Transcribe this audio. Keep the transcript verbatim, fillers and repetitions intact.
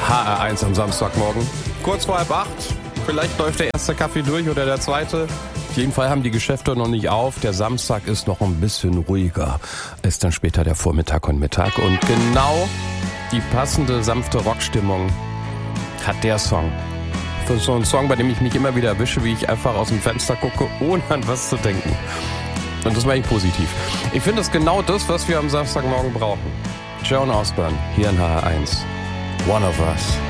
H R eins am Samstagmorgen. Kurz vor halb acht. Vielleicht läuft der erste Kaffee durch oder der zweite. Auf jeden Fall haben die Geschäfte noch nicht auf. Der Samstag ist noch ein bisschen ruhiger. Ist dann später der Vormittag und Mittag. Und genau die passende, sanfte Rockstimmung hat der Song. Für so einen Song, bei dem ich mich immer wieder erwische, wie ich einfach aus dem Fenster gucke, ohne an was zu denken. Und das meine ich positiv. Ich finde es genau das, was wir am Samstagmorgen brauchen. Joan Osborne, hier in H R eins. One of Us.